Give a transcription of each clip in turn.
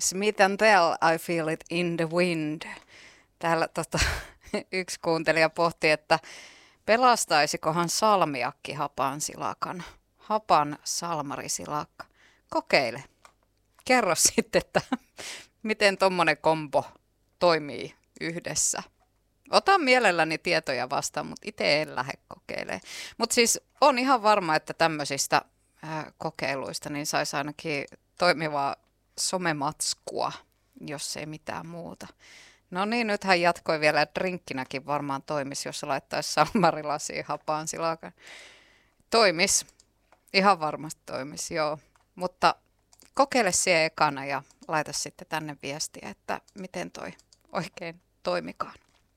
Smith and Tell, I Feel It in the Wind. Täällä yksi kuuntelija pohti, että pelastaisikohan salmiakki hapansilakan. Hapan salmarisilakka. Kokeile. Kerro sitten, että miten tommonen kombo toimii yhdessä. Otan mielelläni tietoja vastaan, mutta itse en lähde kokeilemaan. Mutta siis on ihan varma, että tämmöisistä kokeiluista niin saisi ainakin toimivaa somematskua, jos ei mitään muuta. No niin, nythän jatkoi vielä, että drinkkinäkin varmaan toimisi, jos laittaisi salmarilasiin hapaan silakan. Toimis. Ihan varmasti toimisi, joo. Mutta kokeile siellä ekana ja laita sitten tänne viestiä, että miten toi oikein toimikaan.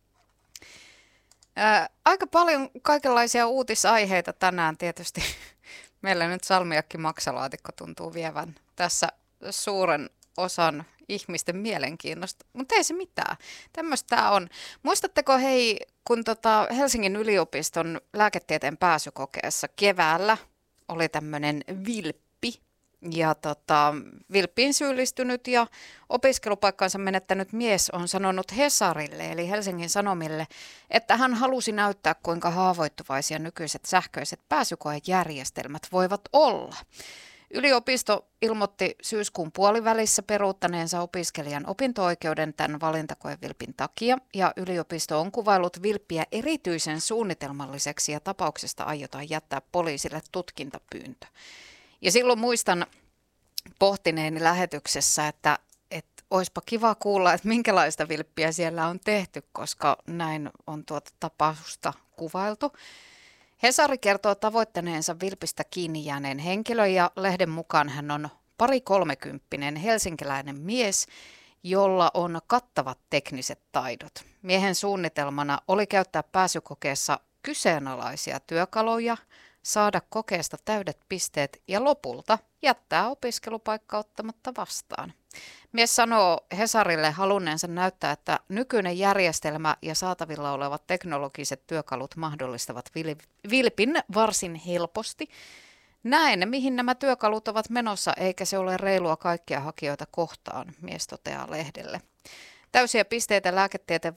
Aika paljon kaikenlaisia uutisaiheita tänään tietysti. Meillä nyt salmiakki maksalaatikko tuntuu vievän tässä suuren osan ihmisten mielenkiinnosta, mutta ei se mitään. Tämmöistä tämä on. Muistatteko hei, kun Helsingin yliopiston lääketieteen pääsykokeessa keväällä oli tämmöinen vilppi ja vilppiin syyllistynyt ja opiskelupaikkansa menettänyt mies on sanonut Hesarille eli Helsingin Sanomille, että hän halusi näyttää kuinka haavoittuvaisia nykyiset sähköiset pääsykoejärjestelmät voivat olla. Yliopisto ilmoitti syyskuun puolivälissä peruuttaneensa opiskelijan opinto-oikeuden tämän valintakoevilpin takia, ja yliopisto on kuvaillut vilppiä erityisen suunnitelmalliseksi ja tapauksesta aiotaan jättää poliisille tutkintapyyntö. Ja silloin muistan pohtineeni lähetyksessä, että olisipa kiva kuulla, että minkälaista vilppiä siellä on tehty, koska näin on tuota tapausta kuvailtu. Hesari kertoo tavoittaneensa vilpistä kiinni jääneen henkilön ja lehden mukaan hän on pari-kolmekymppinen helsinkiläinen mies, jolla on kattavat tekniset taidot. Miehen suunnitelmana oli käyttää pääsykokeessa kyseenalaisia työkaluja, saada kokeesta täydet pisteet ja lopulta jättää opiskelupaikka ottamatta vastaan. Mies sanoo Hesarille halunneensa näyttää, että nykyinen järjestelmä ja saatavilla olevat teknologiset työkalut mahdollistavat vilpin varsin helposti. Näen, mihin nämä työkalut ovat menossa, eikä se ole reilua kaikkia hakijoita kohtaan, mies toteaa lehdelle. Täysiä pisteitä lääketieteen